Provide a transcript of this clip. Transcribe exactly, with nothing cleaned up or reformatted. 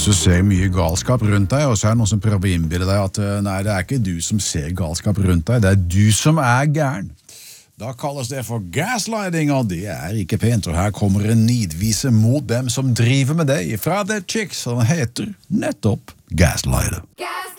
Hvis du ser mye galskap rundt deg, og så er det noen som prøver å innbille deg at nei, det er ikke du som ser galskap rundt deg, det er du som er gæren. Da kalles det for gaslighting, og det er ikke pent, og her kommer en nidvise mot dem som driver med deg fra The Chicks, og den heter nettopp Gaslighter. Gas